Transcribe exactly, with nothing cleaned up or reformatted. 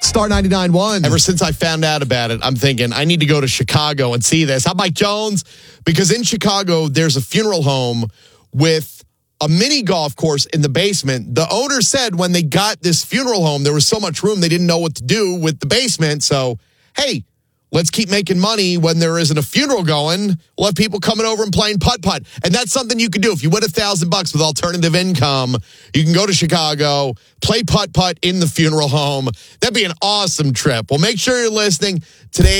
Star ninety-nine point one. Ever since I found out about it, I'm thinking I need to go to Chicago and see this. I'm Mike Jones, because in Chicago, there's a funeral home with a mini golf course in the basement. The owner said when they got this funeral home, there was so much room, they didn't know what to do with the basement. So, hey, let's keep making money when there isn't a funeral going. We'll have people coming over and playing putt-putt. And that's something you can do. If you win a thousand bucks with alternative income, you can go to Chicago, play putt-putt in the funeral home. That'd be an awesome trip. Well, make sure you're listening today.